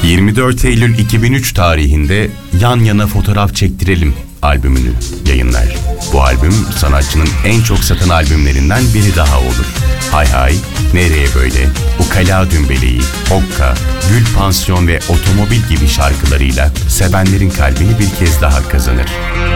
24 Eylül 2003 tarihinde Yan Yana Fotoğraf Çektirelim albümünü yayınlar. Bu albüm sanatçının en çok satan albümlerinden biri daha olur. Hay Hay, Nereye Böyle, Ukala Dümbeleği, Okka, Gül Pansiyon ve Otomobil gibi şarkılarıyla sevenlerin kalbini bir kez daha kazanır.